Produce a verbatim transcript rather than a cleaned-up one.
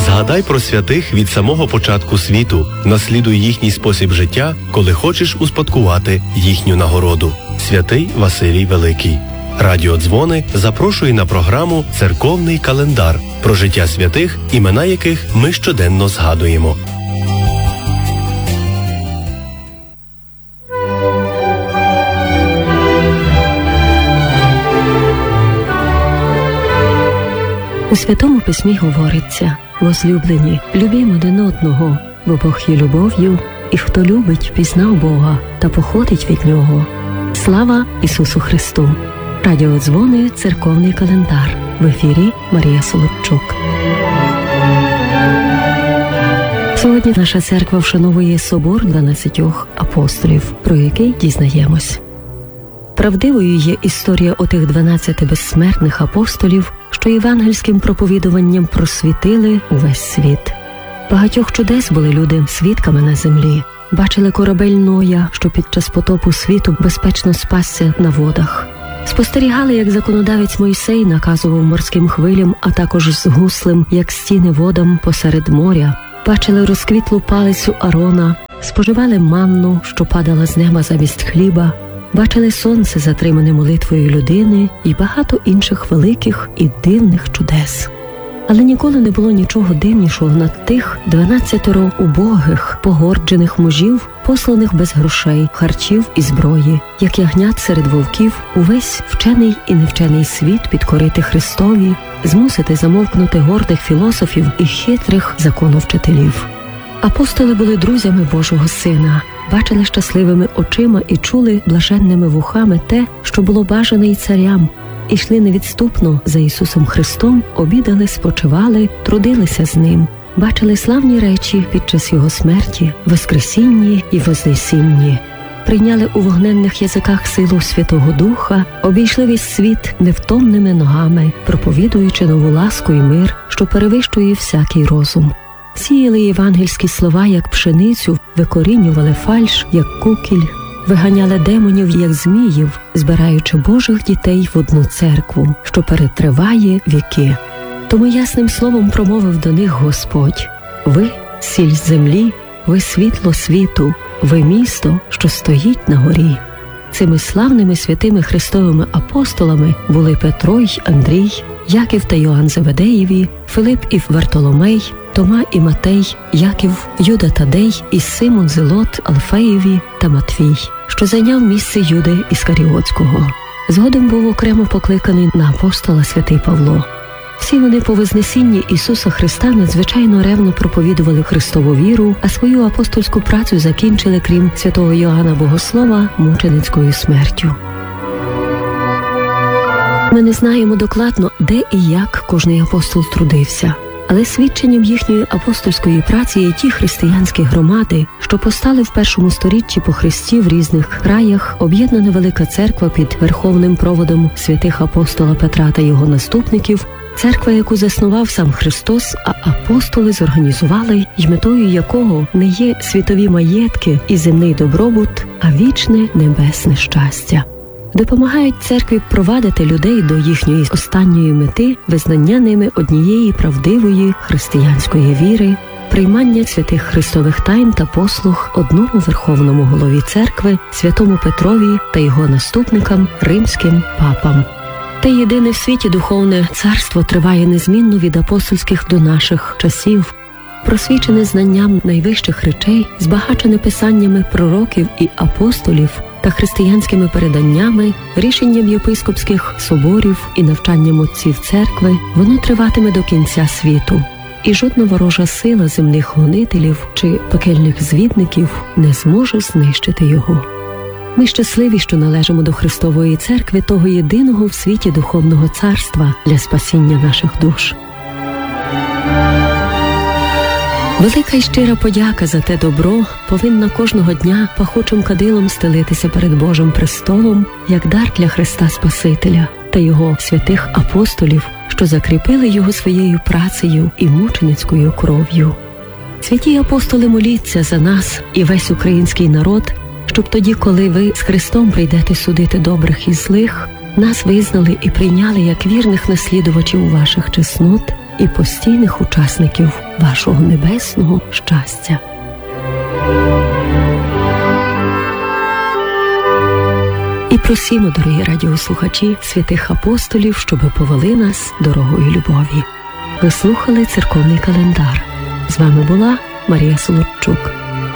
Згадай про святих від самого початку світу, наслідуй їхній спосіб життя, коли хочеш успадкувати їхню нагороду. Святий Василій Великий. Радіо Дзвони запрошує на програму «Церковний календар» про життя святих, імена яких ми щоденно згадуємо. У Святому Письмі говориться: «Возлюблені, любімо один одного, бо Бог є любов'ю, і хто любить, пізнав Бога та походить від Нього». Слава Ісусу Христу! Радіо Дзвони, церковний календар. В ефірі Марія Солодчук. Сьогодні наша церква вшановує собор дванадцятьох апостолів, про який дізнаємось. Правдивою є історія отих дванадцяти безсмертних апостолів, що євангельським проповідуванням просвітили увесь світ. Багатьох чудес були люди свідками на землі. Бачили корабель Ноя, що під час потопу світу безпечно спасся на водах. Спостерігали, як законодавець Мойсей наказував морським хвилям, а також з гуслем, як стіни водам посеред моря. Бачили розквітлу палицю Арона, споживали манну, що падала з неба замість хліба. Бачили сонце, затримане молитвою людини, і багато інших великих і дивних чудес. Але ніколи не було нічого дивнішого над тих дванадцятеро убогих, погорджених мужів, посланих без грошей, харчів і зброї, як ягнят серед вовків, увесь вчений і невчений світ підкорити Христові, змусити замовкнути гордих філософів і хитрих законовчителів. Апостоли були друзями Божого Сина, бачили щасливими очима і чули блаженними вухами те, що було бажане й царям, і йшли невідступно за Ісусом Христом, обідали, спочивали, трудилися з Ним, бачили славні речі під час Його смерті, воскресінні і вознесінні, прийняли у вогненних язиках силу Святого Духа, обійшли весь світ невтомними ногами, проповідуючи нову ласку і мир, що перевищує всякий розум. Сіяли євангельські слова, як пшеницю, викорінювали фальш, як кукіль, виганяли демонів, як зміїв, збираючи Божих дітей в одну церкву, що перетриває віки. Тому ясним словом промовив до них Господь: «Ви – сіль землі, ви – світло світу, ви – місто, що стоїть на горі». Цими славними святими Христовими апостолами були Петро й Андрій, Яків та Йоанн Заведеєві, Филип і Вартоломей, Тома і Матей, Яків, Юда Тадей і Симон Зелот Алфеєві та Матвій, що зайняв місце Юди Іскаріотського. Згодом був окремо покликаний на апостола святий Павло. Всі вони по Вознесінні Ісуса Христа надзвичайно ревно проповідували Христову віру, а свою апостольську працю закінчили, крім святого Йоанна Богослова, мученицькою смертю. Ми не знаємо докладно, де і як кожний апостол трудився, але свідченням їхньої апостольської праці є ті християнські громади, що постали в першому сторіччі по Христі в різних краях, об'єднана велика церква під верховним проводом святих апостола Петра та його наступників, церква, яку заснував сам Христос, а апостоли зорганізували, й метою якого не є світові маєтки і земний добробут, а вічне небесне щастя. Допомагають церкві провадити людей до їхньої останньої мети, визнання ними однієї правдивої християнської віри, приймання святих Христових тайн та послуг одному верховному голові церкви, святому Петрові та його наступникам, римським папам. Те єдине в світі духовне царство триває незмінно від апостольських до наших часів, просвічене знанням найвищих речей, збагачене писаннями пророків і апостолів та християнськими переданнями, рішенням єпископських соборів і навчанням отців церкви, воно триватиме до кінця світу. І жодна ворожа сила земних гонителів чи пекельних звідників не зможе знищити його. Ми щасливі, що належимо до Христової церкви, того єдиного в світі духовного царства для спасіння наших душ. Велика й щира подяка за те добро повинна кожного дня пахучим кадилом стелитися перед Божим престолом, як дар для Христа Спасителя та Його святих апостолів, що закріпили Його своєю працею і мученицькою кров'ю. Святі апостоли, моліться за нас і весь український народ, щоб тоді, коли ви з Христом прийдете судити добрих і злих, нас визнали і прийняли як вірних наслідувачів ваших чеснот, і постійних учасників вашого небесного щастя. І просімо, дорогі радіослухачі, святих апостолів, щоби повели нас дорогою любові. Ви слухали церковний календар. З вами була Марія Солодчук.